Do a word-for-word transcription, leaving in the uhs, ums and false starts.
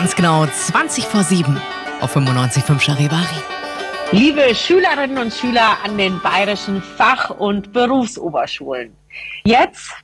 ganz genau zwanzig vor sieben auf fünfundneunzig Komma fünf Charivari. Liebe Schülerinnen und Schüler an den bayerischen Fach- und Berufsoberschulen. Jetzt